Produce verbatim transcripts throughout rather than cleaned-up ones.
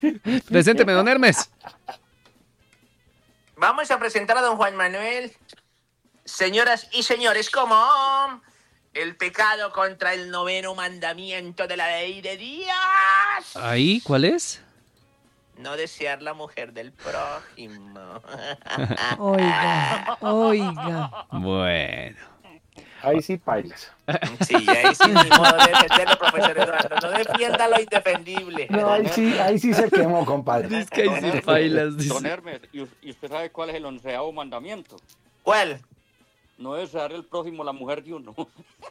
Presénteme, don Hermes. Vamos a presentar a don Juan Manuel. Señoras y señores, como el pecado contra el noveno mandamiento de la ley de Dios. ¿Ahí? ¿Cuál es? No desear la mujer del prójimo. Oiga, oiga. Bueno. Ahí sí pailas. Sí, ahí sí ni modo de defenderlo, profesor Eduardo. No defienda lo indefendible. No, ahí sí, ahí sí se quemó, compadre. Es que ahí sí bailas, dice. Don Hermes, ¿y y usted sabe cuál es el onceavo mandamiento? ¿Cuál? No es desear el prójimo la mujer de uno. Por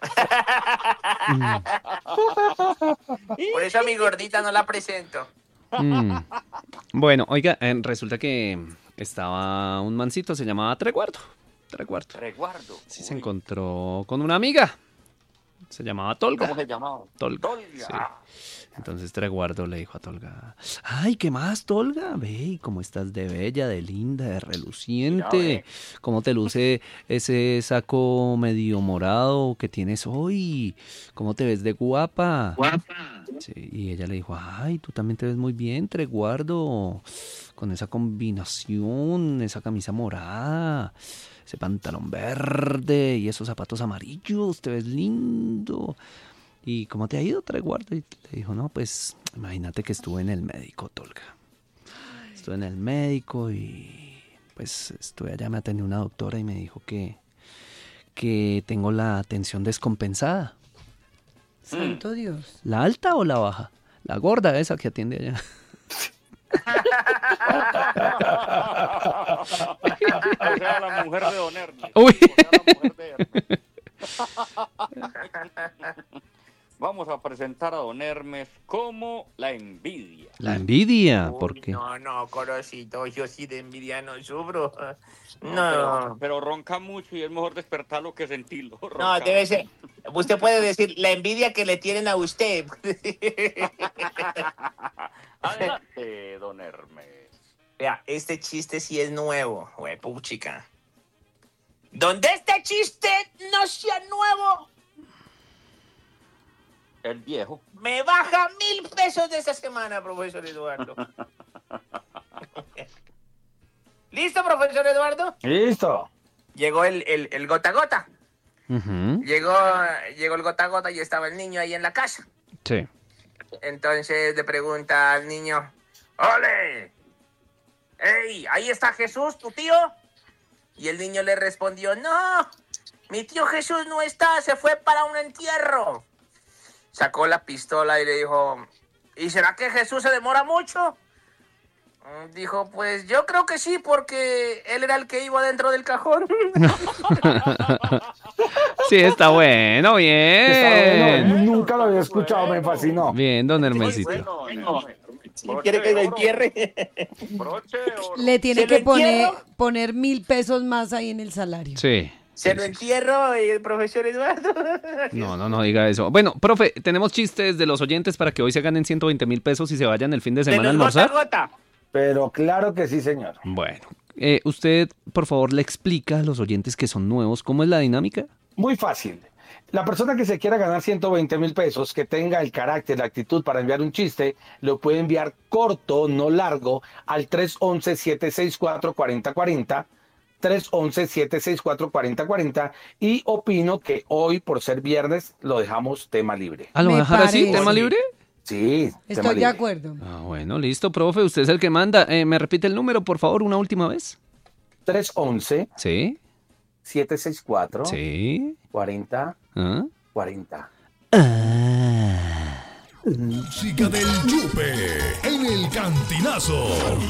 eso a mi gordita no la presento. Mm. Bueno, oiga, eh, resulta que estaba un mancito, se llamaba Treguardo. Treguardo. Reguardo. Sí, se encontró con una amiga. Se llamaba Tolga. ¿Cómo se llamaba? Tolga. Tolga. Sí. Entonces Treguardo le dijo a Tolga: ay, ¿qué más, Tolga? Ve, cómo estás de bella, de linda, de reluciente. Cómo te luce ese saco medio morado que tienes hoy. Cómo te ves de guapa. Guapa. Sí, y ella le dijo: ay, tú también te ves muy bien, Treguardo. Con esa combinación, esa camisa morada, ese pantalón verde y esos zapatos amarillos, te ves lindo. ¿Y cómo te ha ido, Treguardo? Y le dijo: no, pues imagínate que estuve en el médico, Tolga. Estuve en el médico y pues estuve allá, me atendió una doctora y me dijo que, que tengo la atención descompensada. Santo Dios. ¿La alta o la baja? La gorda esa que atiende allá. O sea, la mujer de Don Hermes. Uy. O sea, la mujer de Hermes. Vamos a presentar a Don Hermes como la envidia. La envidia, Uy, ¿por qué? No, no, Corocito, yo sí de envidia no sufro. No, No, Pero, pero ronca mucho y es mejor despertarlo que sentirlo. no, Ronca. debe ser. Usted puede decir la envidia que le tienen a usted. Adelante, Don Hermes. Vea, este chiste sí es nuevo, güey, puchica. Donde este chiste no sea nuevo, El viejo. me baja mil pesos de esta semana, profesor Eduardo. ¿Listo, profesor Eduardo? Listo. Llegó el, el, el gota gota. Ujú. Llegó, llegó el gota gota y estaba el niño ahí en la casa. Sí. Entonces le pregunta al niño: ¡ole! ¡Ey! ¿Ahí está Jesús, tu tío? Y el niño le respondió: no, mi tío Jesús no está, se fue para un entierro. Sacó la pistola y le dijo: ¿y será que Jesús se demora mucho? Dijo: pues yo creo que sí, porque él era el que iba dentro del cajón. Sí, está bueno, bien. Está bueno, nunca lo había escuchado, me fascinó. Bien, don Muy Hermesito. bueno, Don Hermes. ¿Quiere que lo entierre? Broche o no? Le tiene ¿Se que lo poner, entierro? poner mil pesos más ahí en el salario. Sí. Se sí, lo sí, sí. entierro, el profesor Eduardo. No, no, no diga eso. Bueno, profe, tenemos chistes de los oyentes para que hoy se ganen ciento veinte mil pesos y se vayan el fin de De semana a los gota almorzar. gota. Pero claro que sí, señor. Bueno, eh, usted, por favor, le explica a los oyentes que son nuevos cómo es la dinámica. Muy fácil. La persona que se quiera ganar ciento veinte mil pesos, que tenga el carácter, la actitud para enviar un chiste, lo puede enviar corto, no largo, al tres once, siete seis cuatro, cuatro cero cuatro cero, tres once, siete seis cuatro, cuatro cero cuatro cero, y opino que hoy, por ser viernes, lo dejamos tema libre. ¿Ah, lo va a Me dejar así, parece. tema libre? Sí, tema Estoy de libre. acuerdo. Ah, bueno, listo, profe, usted es el que manda. Eh, ¿Me repite el número, por favor, una última vez? tres once, Sí, siete seis cuatro, sí. cuatro cero ¿Ah? cuatro cero. Ah. Música del Yupe en el Cantinazo.